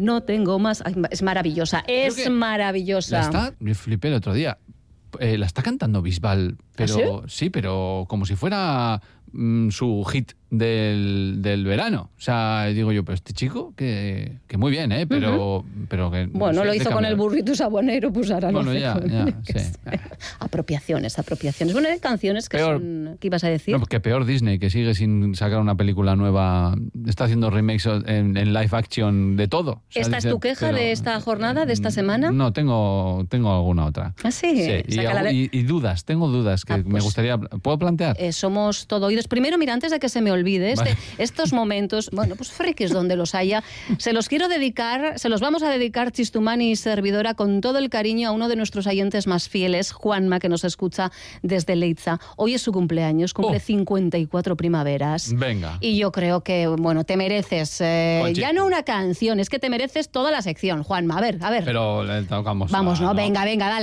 no tengo más. Ay, es maravillosa, es maravillosa. Me flipé el otro día. La está cantando Bisbal, pero ¿Ah, sí, pero como si fuera su hit del verano. O sea, digo yo, pero este chico, que muy bien, pero que... Bueno, no sé, lo hizo con el burrito sabanero, pues ahora lo hace con... sí. Apropiaciones. Bueno, hay canciones que Peor. son... ¿Qué ibas a decir? No, que peor Disney, que sigue sin sacar una película nueva. Está haciendo remakes en live action de todo. O sea, ¿Esta es tu queja de esta jornada, de esta semana? No, tengo alguna otra. ¿Ah, sí? Y dudas, tengo dudas que me gustaría... ¿Puedo plantear? Somos todo oídos. Primero, mira, antes de que se me olvide, estos momentos, bueno, pues frikis donde los haya, se los vamos a dedicar, Chistumani y servidora, con todo el cariño a uno de nuestros oyentes más fieles, Juanma, que nos escucha desde Leitza. Hoy es su cumpleaños, cumple 54 primaveras. Venga. Y yo creo que, bueno, te mereces, ya no una canción, es que te mereces toda la sección, Juanma. A ver. Pero le tocamos. Vamos, ¿no? Venga, dale.